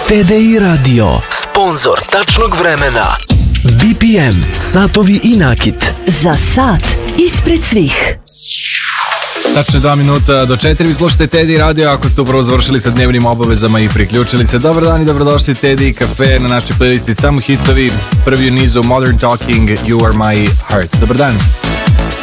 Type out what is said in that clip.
TDI Radio, sponzor tačnog vremena. BPM, satovi i nakit. Za sat ispred svih. Tačno 2 minuta do 4, vi slušate TDI Radio ako ste upravo završili sa dnevnim obavezama i priključili se. Dobar dan i dobrodošli TDI Cafe na našoj playlisti samo hitovi. Prvi u nizu Modern Talking, You Are My Heart. Dobar dan.